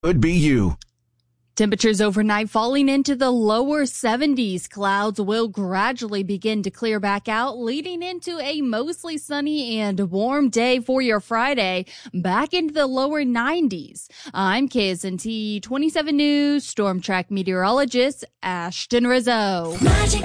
Could be you. Temperatures overnight falling into the lower 70s. Clouds will gradually begin to clear back out, leading into a mostly sunny and warm day for your Friday, back into the lower 90s. I'm KSNT 27 News Storm Track meteorologist Ashton Rizzo. Magic